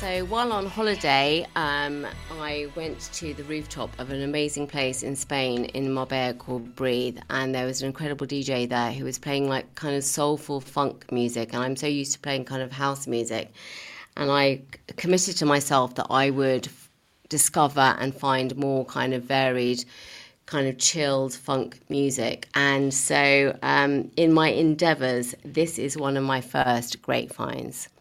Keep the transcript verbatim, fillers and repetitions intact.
So while on holiday, um, I went to the rooftop of an amazing place in Spain, in Marbella, called Breathe, and there was an incredible D J there who was playing like kind of soulful funk music, and I'm so used to playing kind of house music, and I committed to myself that I would f- discover and find more kind of varied, kind of chilled funk music. And so um, in my endeavours, this is one of my first great finds.